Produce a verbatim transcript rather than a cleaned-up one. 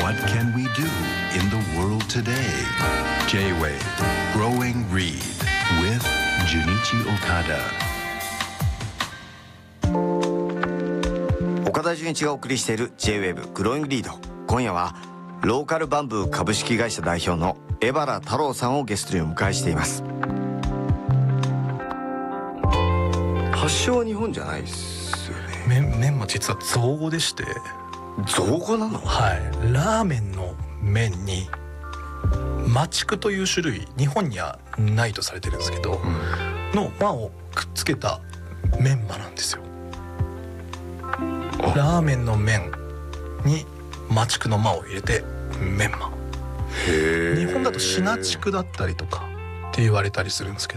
What can we do in the world today? J-Wave Growing Reed with Junichi Okada。 岡田准一がお送りしている J-Wave グローイングリード。今夜はローカルバンブー株式会社代表の江原太郎さんをゲストにお迎えしています。発祥は日本じゃないですよね。 メンマ実は造語でして。 造語なの？ はい。ラーメンの麺にマチクという種類、日本にはないとされてるんですけど、うん、のマをくっつけたメンマなんですよ。ラーメンの麺にマチクのマを入れてメンマ。 へー。 日本だとシナチクだったりとかって言われたりするんですけど。